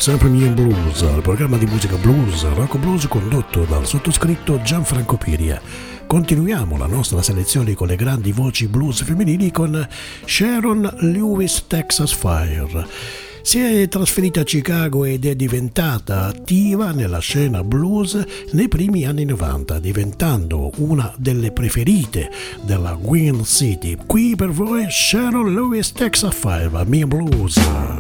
sempre in Blues, il programma di musica blues, rock blues condotto dal sottoscritto Gianfranco Piria. Continuiamo la nostra selezione con le grandi voci blues femminili con Sharon Lewis Texas Fire. Si è trasferita a Chicago ed è diventata attiva nella scena blues nei primi anni 90, diventando una delle preferite della Queen City. Qui per voi Sharon Lewis Texas Fire, Me Blues.